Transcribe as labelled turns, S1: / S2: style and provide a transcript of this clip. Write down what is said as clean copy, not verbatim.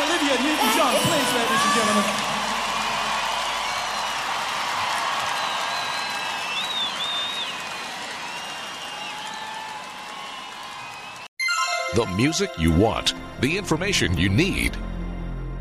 S1: Olivia Newton-John, please, ladies and gentlemen.
S2: The music you want, the information you need.